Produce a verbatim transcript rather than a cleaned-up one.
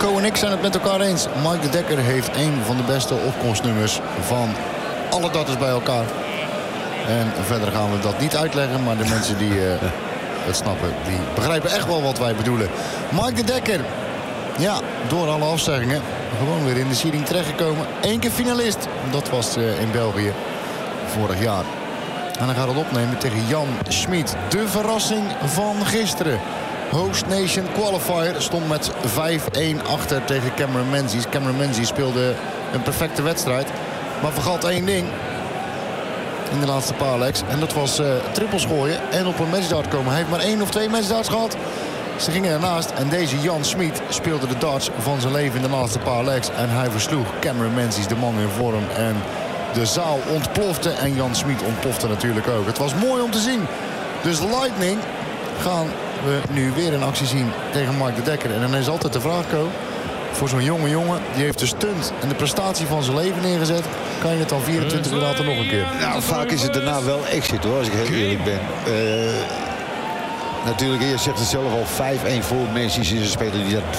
Co en ik zijn het met elkaar eens. Mike de Dekker heeft een van de beste opkomstnummers van alle darters bij elkaar. En verder gaan we dat niet uitleggen, maar de mensen die uh, het snappen, die begrijpen echt wel wat wij bedoelen. Mike de Dekker, ja, door alle afzeggingen, gewoon weer in de seeding terechtgekomen. Eén keer finalist, dat was uh, in België vorig jaar. En hij gaat het opnemen tegen Jan Smit. De verrassing van gisteren. Host Nation Qualifier stond met vijf-één achter tegen Cameron Menzies. Cameron Menzies speelde een perfecte wedstrijd, maar vergat één ding in de laatste paar legs. En dat was uh, trippels gooien en op een matchdart komen. Hij heeft maar één of twee matchdarts gehad. Ze gingen ernaast en deze Jan Smit speelde de darts van zijn leven in de laatste paar legs. En hij versloeg Cameron Menzies, de man in vorm. En de zaal ontplofte en Jan Smit ontplofte natuurlijk ook. Het was mooi om te zien. Dus Lightning gaan we nu weer in actie zien tegen Mike de Dekker. En dan is altijd de vraag, Ko, voor zo'n jonge jongen, die heeft de stunt en de prestatie van zijn leven neergezet, kan je het dan vierentwintig uur later nog een keer? Nou, vaak is het daarna wel exit, hoor, als ik heel eerlijk ben. Uh, natuurlijk, je zegt het zelf al, vijf-één voor Menzies is een speler die dat